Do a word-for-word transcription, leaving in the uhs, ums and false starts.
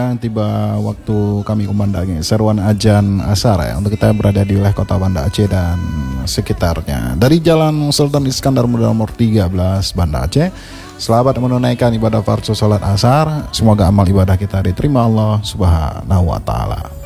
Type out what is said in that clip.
Tiba waktu kami kumandangi seruan ajan asar ya, untuk kita berada di wilayah kota Banda Aceh dan sekitarnya. Dari Jalan Sultan Iskandar Muda nomor tiga belas Banda Aceh. Selamat menunaikan ibadah fardhu salat asar. Semoga amal ibadah kita diterima Allah Subhanahu wa taala.